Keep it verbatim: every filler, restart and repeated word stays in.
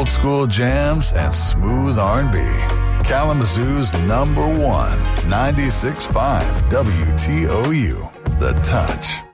old school jams, and smooth R and B. Kalamazoo's number one, ninety-six point five W T O U, The Touch.